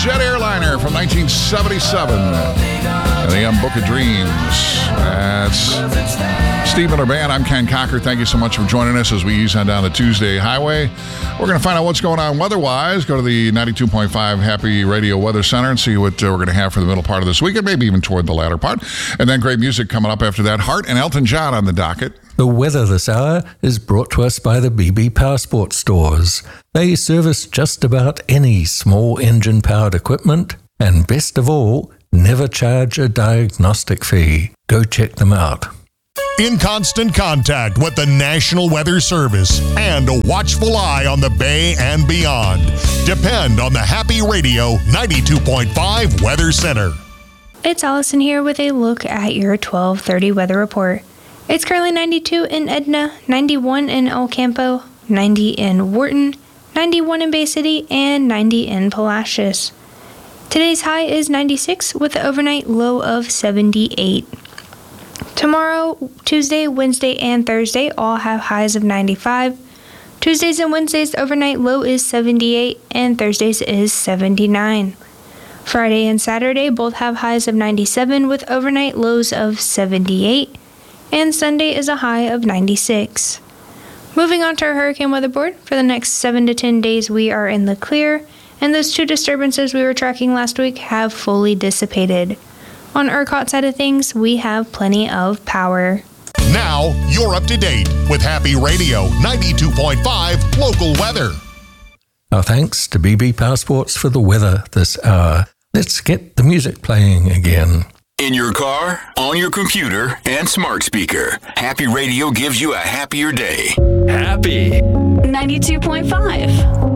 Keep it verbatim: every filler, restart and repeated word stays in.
jet airliner from nineteen seventy-seven. And the M Book of Dreams. That's Steve Miller Band. I'm Ken Cocker. Thank you so much for joining us as we ease on down the Tuesday highway. We're going to find out what's going on weather-wise. Go to the ninety-two point five Happy Radio Weather Center and see what uh, we're going to have for the middle part of this weekend, maybe even toward the latter part. And then great music coming up after that. Hart and Elton John on the docket. The weather this hour is brought to us by the B B Power Sports stores. They service just about any small engine-powered equipment, and best of all, never charge a diagnostic fee. Go check them out. In constant contact with the National Weather Service and a watchful eye on the Bay and beyond. Depend on the Happy Radio ninety-two point five Weather Center. It's Allison here with a look at your twelve thirty weather report. It's currently ninety-two in Edna, ninety-one in El Campo, ninety in Wharton, ninety-one in Bay City, and ninety in Palacios. Today's high is ninety-six with the overnight low of seventy-eight. Tomorrow, Tuesday, Wednesday, and Thursday all have highs of ninety-five. Tuesdays and Wednesdays, the overnight low is seventy-eight, and Thursdays is seventy-nine. Friday and Saturday both have highs of ninety-seven with overnight lows of seventy-eight, and Sunday is a high of ninety-six. Moving on to our hurricane weather board, for the next seven to ten days we are in the clear, and those two disturbances we were tracking last week have fully dissipated. On ERCOT side of things, we have plenty of power. Now, you're up to date with Happy Radio ninety-two point five local weather. Our thanks to B B Power Sports for the weather this hour. Let's get the music playing again. In your car, on your computer, and smart speaker, Happy Radio gives you a happier day. Happy ninety-two point five